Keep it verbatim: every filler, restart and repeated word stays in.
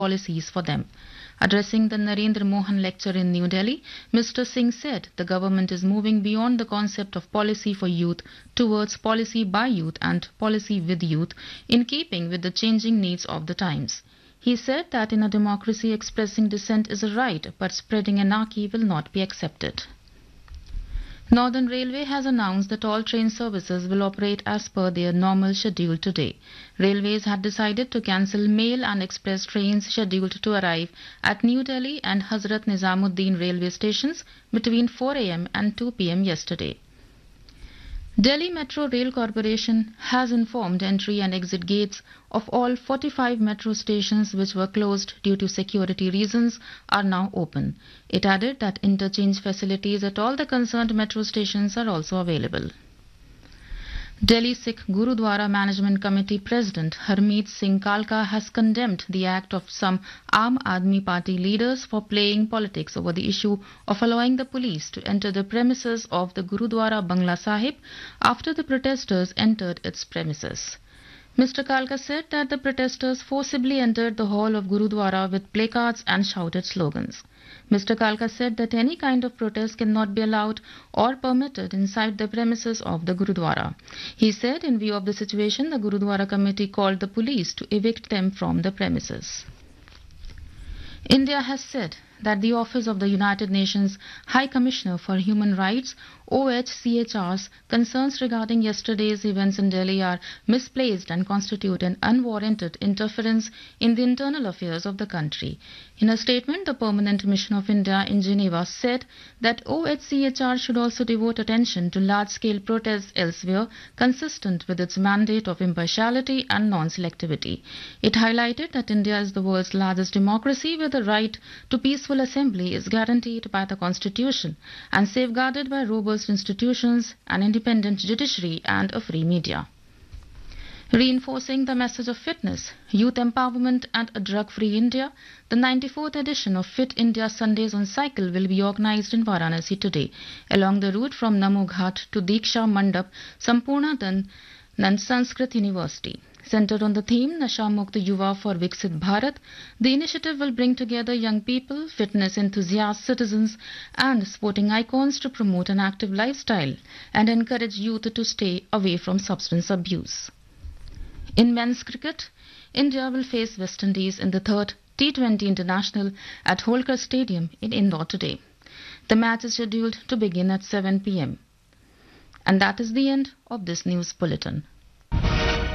policies for them. Addressing the Narendra Mohan lecture in New Delhi, Mister Singh said the government is moving beyond the concept of policy for youth towards policy by youth and policy with youth in keeping with the changing needs of the times. He said that in a democracy expressing dissent is a right, but spreading anarchy will not be accepted. Northern Railway has announced that all train services will operate as per their normal schedule today. Railways had decided to cancel mail and express trains scheduled to arrive at New Delhi and Hazrat Nizamuddin railway stations between four a m and two p m yesterday. Delhi Metro Rail Corporation has informed entry and exit gates of all forty-five metro stations which were closed due to security reasons are now open. It added that interchange facilities at all the concerned metro stations are also available. Delhi Sikh Gurudwara Management Committee President Harmeet Singh Kalka has condemned the act of some Aam Aadmi Party leaders for playing politics over the issue of allowing the police to enter the premises of the Gurudwara Bangla Sahib after the protesters entered its premises. Mister Kalka said that the protesters forcibly entered the hall of Gurudwara with placards and shouted slogans. Mister Kalka said that any kind of protest cannot be allowed or permitted inside the premises of the Gurudwara. He said in view of the situation, the Gurudwara committee called the police to evict them from the premises. India has said that the Office of the United Nations High Commissioner for Human Rights O H C H R's concerns regarding yesterday's events in Delhi are misplaced and constitute an unwarranted interference in the internal affairs of the country. In a statement, the Permanent Mission of India in Geneva said that O H C H R should also devote attention to large-scale protests elsewhere, consistent with its mandate of impartiality and non-selectivity. It highlighted that India is the world's largest democracy, where the right to peaceful assembly is guaranteed by the Constitution and safeguarded by robust institutions, an independent judiciary and a free media. Reinforcing the message of fitness, youth empowerment and a drug-free India, the ninety-fourth edition of Fit India Sundays on Cycle will be organized in Varanasi today. Along the route from Namo Ghat to Diksha Mandap, Sampurna Nand Sanskrit University. Centered on the theme Nasha Mukta Yuva for Viksit Bharat, the initiative will bring together young people, fitness enthusiasts, citizens and sporting icons to promote an active lifestyle and encourage youth to stay away from substance abuse. In men's cricket, India will face West Indies in the third T twenty International at Holkar Stadium in Indore today. The match is scheduled to begin at seven p m And that is the end of this news bulletin.